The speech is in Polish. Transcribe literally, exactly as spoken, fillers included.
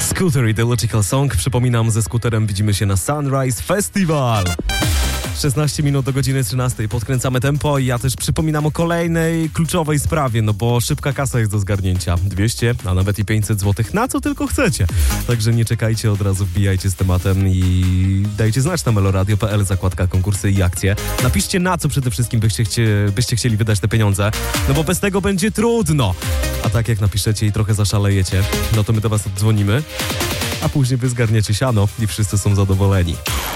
Scooter i The Logical Song. Przypominam, ze Scooterem widzimy się na Sunrise Festival. szesnaście minut do godziny trzynastej. Podkręcamy tempo i ja też przypominam o kolejnej kluczowej sprawie, no bo szybka kasa jest do zgarnięcia. dwieście, a nawet i pięćset złotych, na co tylko chcecie. Także nie czekajcie, od razu wbijajcie z tematem i dajcie znać na meloradio kropka p l, zakładka konkursy i akcje. Napiszcie, na co przede wszystkim byście, chcie, byście chcieli wydać te pieniądze, no bo bez tego będzie trudno. A tak jak napiszecie i trochę zaszalejecie, no to my do was oddzwonimy, a później wy zgarniecie siano i wszyscy są zadowoleni.